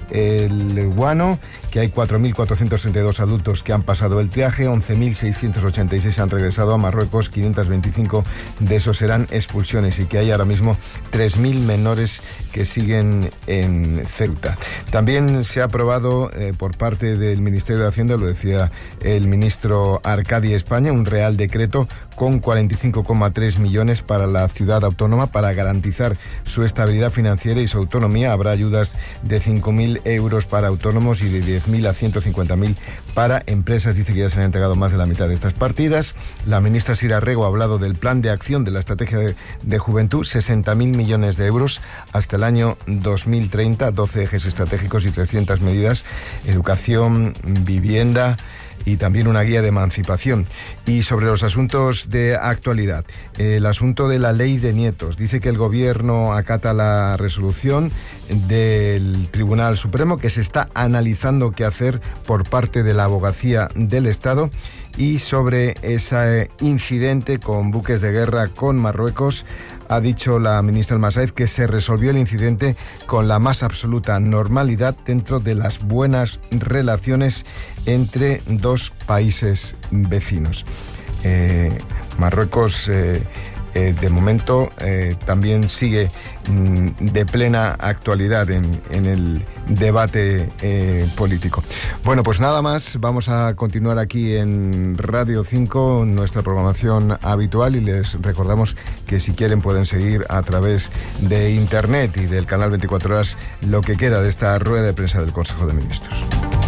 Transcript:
el guano, que hay 4.432 adultos que han pasado el triaje, 11.686 han regresado a Marruecos, 525 de esos serán expulsiones y que hay ahora mismo 3.000 menores que siguen en Ceuta. También se ha aprobado por parte del Ministerio de Hacienda, lo decía el ministro Arcadi España, un real decreto con 45,3 millones para la ciudad autónoma para garantizar su estabilidad financiera y su autonomía. Habrá ayudas de 5.000 euros para autónomos y de 10.000 a 150.000 para empresas. Dice que ya se han entregado más de la mitad de estas partidas. La ministra Sira Rego ha hablado del plan de acción de la estrategia de juventud, 60.000 millones de euros hasta el año 2030, 12 ejes estratégicos y 300 medidas, educación, vivienda y también una guía de emancipación. Y sobre los asuntos de actualidad, el asunto de la ley de nietos. Dice que el gobierno acata la resolución del Tribunal Supremo, que se está analizando qué hacer por parte de la Abogacía del Estado. Y sobre ese incidente con buques de guerra con Marruecos, ha dicho la ministra Almasaez que se resolvió el incidente con la más absoluta normalidad dentro de las buenas relaciones entre dos países vecinos. Marruecos de momento también sigue de plena actualidad en el debate político. Bueno, pues nada más, vamos a continuar aquí en Radio 5, nuestra programación habitual, y les recordamos que si quieren pueden seguir a través de internet y del canal 24 horas lo que queda de esta rueda de prensa del Consejo de Ministros.